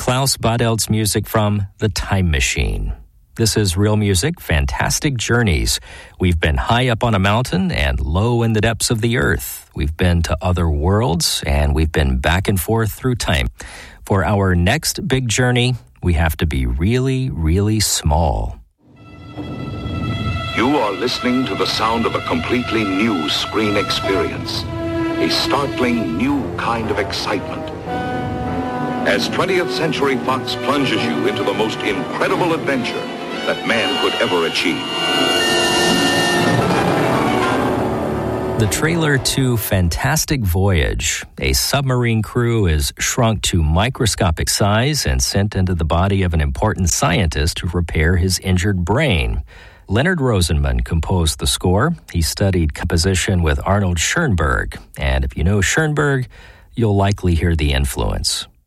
Klaus Badelt's music from The Time Machine. This is Real Music, Fantastic Journeys. We've been high up on a mountain and low in the depths of the earth. We've been to other worlds, and we've been back and forth through time. For our next big journey, we have to be really, really small. You are listening to the sound of a completely new screen experience. A startling new kind of excitement. As 20th Century Fox plunges you into the most incredible adventure that man could ever achieve. The trailer to Fantastic Voyage. A submarine crew is shrunk to microscopic size and sent into the body of an important scientist to repair his injured brain. Leonard Rosenman composed the score. He studied composition with Arnold Schoenberg. And if you know Schoenberg, you'll likely hear the influence.